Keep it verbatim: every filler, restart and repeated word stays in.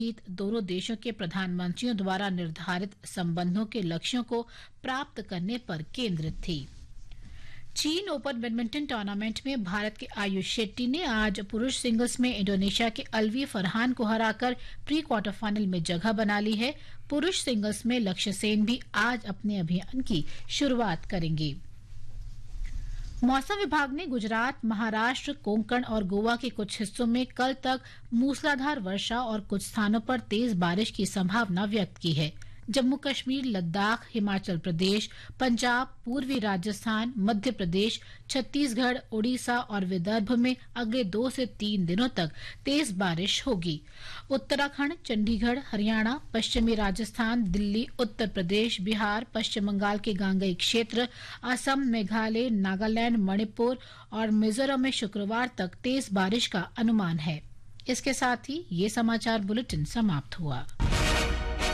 बातचीत दोनों देशों के प्रधानमंत्रियों द्वारा निर्धारित संबंधों के लक्ष्यों को प्राप्त करने पर केंद्रित थी। चीन ओपन बैडमिंटन टूर्नामेंट में भारत के आयुष शेट्टी ने आज पुरुष सिंगल्स में इंडोनेशिया के अलवी फरहान को हराकर प्री क्वार्टर फाइनल में जगह बना ली है। पुरुष सिंगल्स में लक्ष्य सेन भी आज अपने अभियान की शुरुआत करेंगे। मौसम विभाग ने गुजरात, महाराष्ट्र, कोंकण और गोवा के कुछ हिस्सों में कल तक मूसलाधार वर्षा और कुछ स्थानों पर तेज बारिश की संभावना व्यक्त की है। जम्मू कश्मीर, लद्दाख, हिमाचल प्रदेश, पंजाब, पूर्वी राजस्थान, मध्य प्रदेश, छत्तीसगढ़, ओडिशा और विदर्भ में अगले दो से तीन दिनों तक तेज बारिश होगी। उत्तराखंड, चंडीगढ़, हरियाणा, पश्चिमी राजस्थान, दिल्ली, उत्तर प्रदेश, बिहार, पश्चिम बंगाल के गांगई क्षेत्र, असम, मेघालय, नागालैंड, मणिपुर और मिजोरम में शुक्रवार तक तेज बारिश का अनुमान है। इसके साथ ही ये समाचार बुलेटिन समाप्त हुआ।